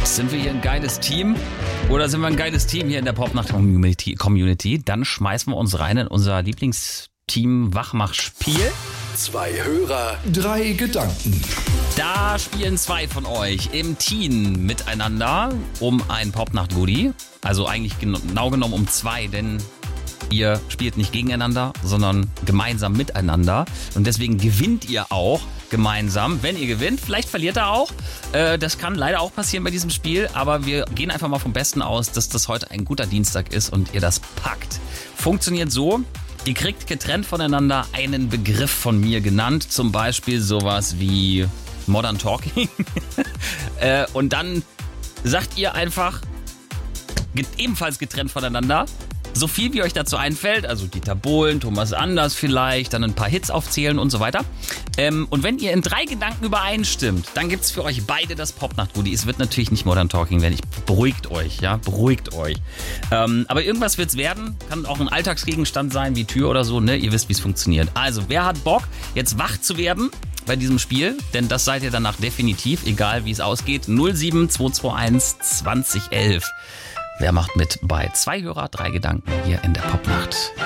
Sind wir hier ein geiles Team oder sind wir ein geiles Team hier in der Popnacht-Community? Dann schmeißen wir uns rein in unser Lieblingsteam Wachmachspiel. 2 Hörer, 3 Gedanken. Da spielen 2 von euch im Team miteinander um ein Popnacht-Goodie. Also eigentlich genau genommen um 2, denn ihr spielt nicht gegeneinander, sondern gemeinsam miteinander. Und deswegen gewinnt ihr auch gemeinsam. Wenn ihr gewinnt, vielleicht verliert ihr auch. Das kann leider auch passieren bei diesem Spiel. Aber wir gehen einfach mal vom Besten aus, dass das heute ein guter Dienstag ist und ihr das packt. Funktioniert so: Ihr kriegt getrennt voneinander einen Begriff von mir genannt. Zum Beispiel sowas wie Modern Talking. Und dann sagt ihr einfach, ebenfalls getrennt voneinander, so viel wie euch dazu einfällt, also Dieter Bohlen, Thomas Anders vielleicht, dann ein paar Hits aufzählen und so weiter. Und wenn ihr in 3 Gedanken übereinstimmt, dann gibt's für euch beide das Popnacht-Goodie. Es wird natürlich nicht Modern Talking werden. Beruhigt euch, ja, beruhigt euch. Aber irgendwas wird's werden. Kann auch ein Alltagsgegenstand sein, wie Tür oder so, ne? Ihr wisst, wie es funktioniert. Also, wer hat Bock, jetzt wach zu werden bei diesem Spiel? Denn das seid ihr danach definitiv, egal wie es ausgeht. 07221 2011. Wer macht mit bei 2 Hörer, 3 Gedanken hier in der Popnacht?